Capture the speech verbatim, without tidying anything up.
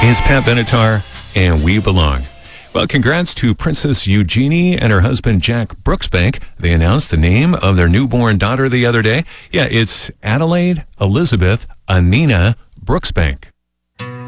It's Pat Benatar, and We Belong. Well, congrats to Princess Eugenie and her husband, Jack Brooksbank. They announced the name of their newborn daughter the other day. Yeah, it's Adelaide Elizabeth Anina Brooksbank.